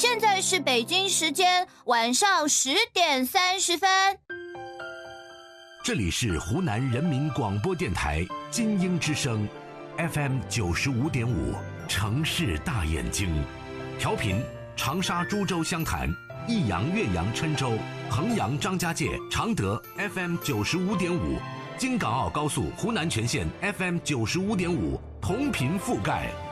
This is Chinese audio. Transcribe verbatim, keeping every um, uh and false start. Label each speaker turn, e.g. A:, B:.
A: 现在是北京时间晚上十点三十分。
B: 这里是湖南人民广播电台金鹰之声 F M 九十五点五，城市大眼睛，调频长沙、株洲、湘潭、益阳、岳阳、郴州、衡阳、张家界、常德 F M 九十五点五，京港澳高速湖南全线 F M 九十五点五，同频覆盖。